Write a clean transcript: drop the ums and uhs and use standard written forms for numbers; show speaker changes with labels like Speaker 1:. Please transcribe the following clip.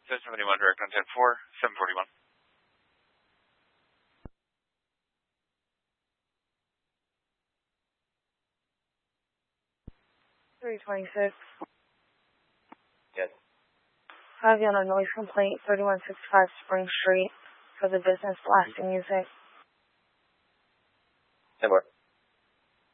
Speaker 1: 1071, direct on 10-4, 741.
Speaker 2: 326.
Speaker 1: Yes.
Speaker 2: I have you on a noise complaint, 3165 Spring Street, for the business blasting music.
Speaker 1: 10-4.